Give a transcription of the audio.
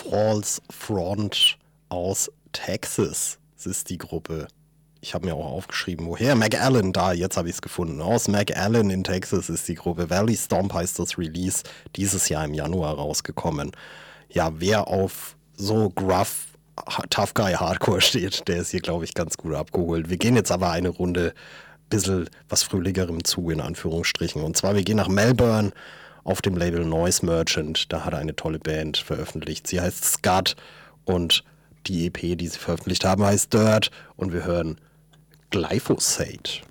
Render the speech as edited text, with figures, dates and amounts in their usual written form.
False Front aus Texas. Das ist die Gruppe. Ich habe mir auch aufgeschrieben, woher. McAllen, da, jetzt habe ich es gefunden. Aus McAllen in Texas ist die Gruppe. Valley Stomp heißt das Release, dieses Jahr im Januar rausgekommen. Ja, wer auf so gruff, Tough Guy Hardcore steht, der ist hier, glaube ich, ganz gut abgeholt. Wir gehen jetzt aber eine Runde bisschen was fröhlicherem zu, in Anführungsstrichen. Und zwar, wir gehen nach Melbourne auf dem Label Noise Merchant. Da hat eine tolle Band veröffentlicht. Sie heißt Scud und die EP, die sie veröffentlicht haben, heißt Dirt. Und wir hören Glyphosate.